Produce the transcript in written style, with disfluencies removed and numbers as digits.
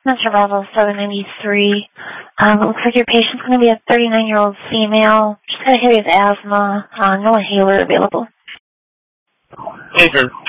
Mr. Bravo 793. It looks like your patient's going to be a 39-year-old female. She's got a history of asthma. No inhaler available. Pager.